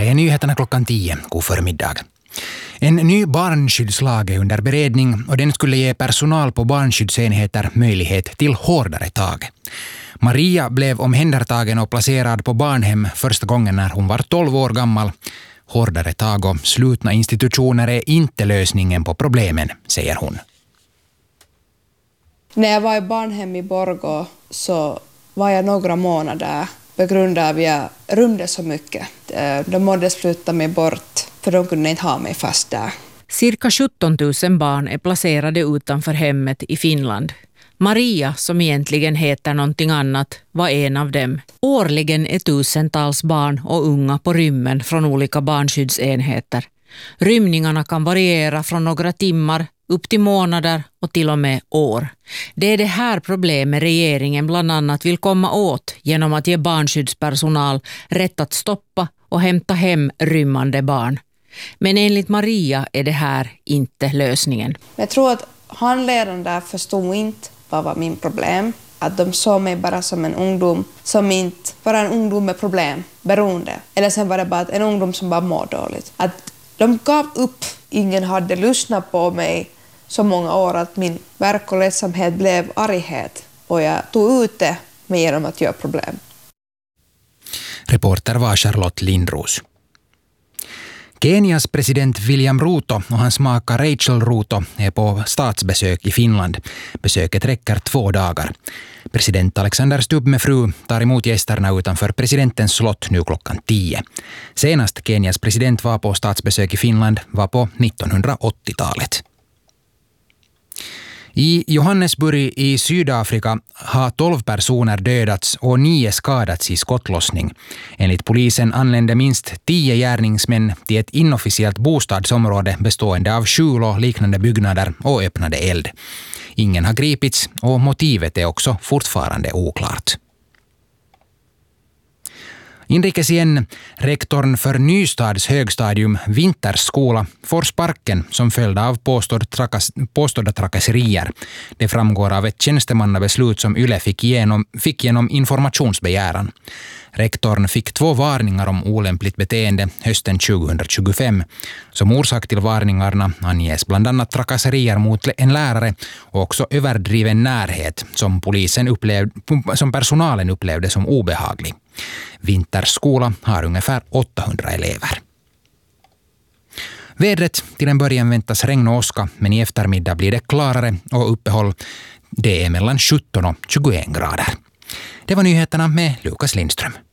Det är nyheterna klockan 10, god förmiddag. En ny barnskyddslag är under beredning och den skulle ge personal på barnskyddsenheter möjlighet till hårdare tag. Maria blev omhändertagen och placerad på barnhem första gången när hon var 12 år gammal. Hårdare tag och slutna institutioner är inte lösningen på problemen, säger hon. När jag var i barnhem i Borgå så var jag några månader på grund av att jag rymde så mycket. De mådde sluta mig bort för de kunde inte ha mig fast där. Cirka 17 000 barn är placerade utanför hemmet i Finland. Maria, som egentligen heter någonting annat, var en av dem. Årligen är tusentals barn och unga på rymmen från olika barnskyddsenheter. Rymningarna kan variera från några timmar upp till månader och till och med år. Det är det här problemet regeringen bland annat vill komma åt genom att ge barnskyddspersonal rätt att stoppa och hämta hem rymmande barn. Men enligt Maria är det här inte lösningen. Jag tror att handledaren där förstod inte vad var min problem. Att de såg mig bara som en ungdom som inte var en ungdom med problem, beroende. Eller sen var det bara en ungdom som bara mår dåligt. Att de gav upp. Ingen hade lyssnat på mig så många år att min verk och ledsamhet blev arghet. Och jag tog ut det med genom att göra problem. Reporter var Charlotte Lindros. Kenias president William Ruto och hans maka Rachel Ruto är på statsbesök i Finland. Besöket räcker 2 dagar. President Alexander Stubb med fru tar emot gästerna utanför presidentens slott nu klockan 10. Senast Kenias president var på statsbesök i Finland var på 1980-talet. I Johannesburg i Sydafrika har 12 personer dödats och 9 skadats i skottlossning. Enligt polisen anlände minst 10 gärningsmän till ett inofficiellt bostadsområde bestående av skjul och liknande byggnader och öppnade eld. Ingen har gripits och motivet är också fortfarande oklart. Inrikes igen, rektorn för Nystads högstadium Vinterskola får sparken som följd av påstådda trakasserier. Det framgår av ett tjänstemannabeslut som YLE fick genom informationsbegäran. Rektorn fick 2 varningar om olämpligt beteende hösten 2025. Som orsak till varningarna anges bland annat trakasserier mot en lärare och också överdriven närhet som personalen upplevde som obehaglig. Vinterskola har ungefär 800 elever. Vädret, till en början väntas regn och åska, men i eftermiddag blir det klarare och uppehåll. Det är mellan 17 och 21 grader. Det var nyheterna med Lukas Lindström.